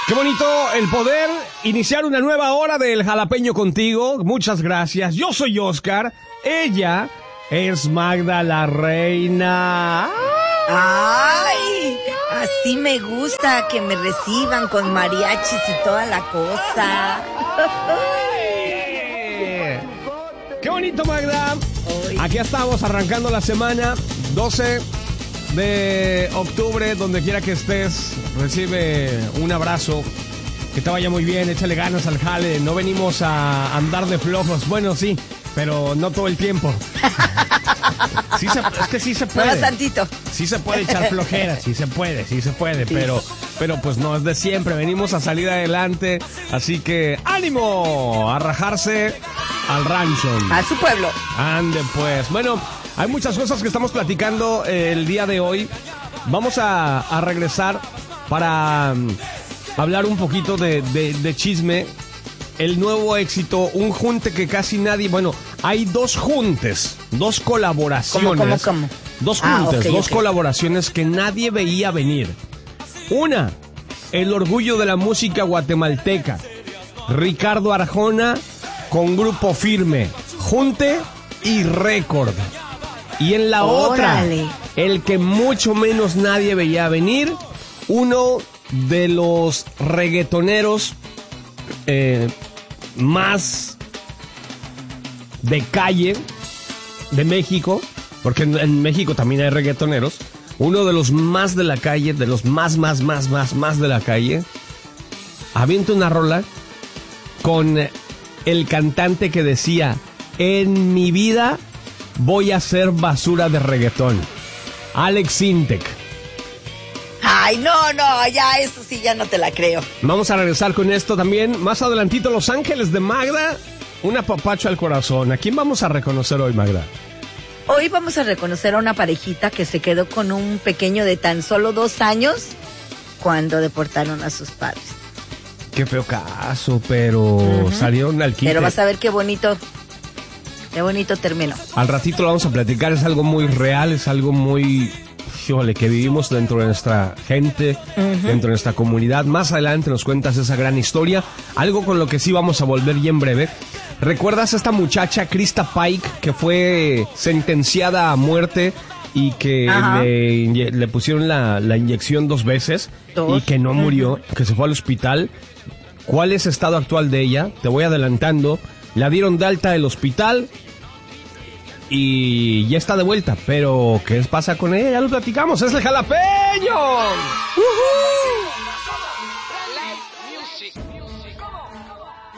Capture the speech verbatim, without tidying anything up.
Qué bonito el poder iniciar una nueva hora del Jalapeño contigo. Muchas gracias. Yo soy Oscar. Ella es Magda la Reina. ¡Ay! Así me gusta que me reciban con mariachis y toda la cosa. ¡Qué bonito, Magda! Aquí estamos arrancando la semana doce de octubre, donde quiera que estés, recibe un abrazo, que te vaya muy bien, échale ganas al jale, no venimos a andar de flojos, bueno sí, pero no todo el tiempo. Sí se, es que sí se puede. No, tantito. Sí se puede echar flojera, sí se puede, sí se puede, sí. pero, pero pues no es de siempre, venimos a salir adelante, así que ánimo a rajarse al rancho. A su pueblo. Ande pues, bueno. Hay muchas cosas que estamos platicando eh, el día de hoy. Vamos a, a regresar para um, hablar un poquito de, de, de chisme. El nuevo éxito, un junte que casi nadie... Bueno, hay dos juntes, dos colaboraciones. ¿Cómo, cómo, cómo? Dos Ah, juntes, okay, dos okay. colaboraciones que nadie veía venir. Una, el orgullo de la música guatemalteca. Ricardo Arjona con Grupo Firme. Junte y récord. Y en la Órale. otra, el que mucho menos nadie veía venir, uno de los reggaetoneros eh, más de calle de México, porque en, en México también hay reggaetoneros, uno de los más de la calle, de los más, más, más, más, más de la calle, avienta una rola con el cantante que decía, en mi vida voy a hacer basura de reggaetón. Alex Sintek. Ay, no, no, ya eso sí, ya no te la creo. Vamos a regresar con esto también. Más adelantito, Los Ángeles de Magda. Un apapacho al corazón. ¿A quién vamos a reconocer hoy, Magda? Hoy vamos a reconocer a una parejita que se quedó con un pequeño de tan solo dos años cuando deportaron a sus padres. Qué feo caso, pero uh-huh. salieron al quite. Pero vas a ver qué bonito... Qué bonito término. Al ratito lo vamos a platicar, es algo muy real, es algo muy, híjole, que vivimos dentro de nuestra gente, uh-huh. dentro de nuestra comunidad. Más adelante nos cuentas esa gran historia, algo con lo que sí vamos a volver ya en breve. ¿Recuerdas a esta muchacha, Krista Pike, que fue sentenciada a muerte y que le, le pusieron la, la inyección dos veces ¿Dos? y que no murió, uh-huh. que se fue al hospital? ¿Cuál es el estado actual de ella? Te voy adelantando. La dieron de alta del hospital y ya está de vuelta. Pero, ¿qué pasa con ella? Ya lo platicamos. ¡Es el Jalapeño! Uh-huh.